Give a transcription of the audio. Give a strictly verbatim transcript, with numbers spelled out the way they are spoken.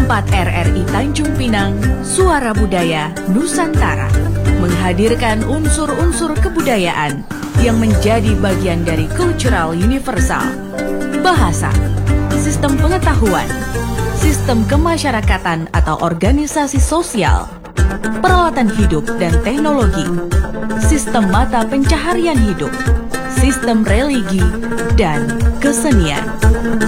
empat R R I Tanjung Pinang, Suara Budaya Nusantara, menghadirkan unsur-unsur kebudayaan yang menjadi bagian dari cultural universal. Bahasa, sistem pengetahuan, sistem kemasyarakatan atau organisasi sosial, peralatan hidup dan teknologi, sistem mata pencaharian hidup, sistem religi, dan kesenian.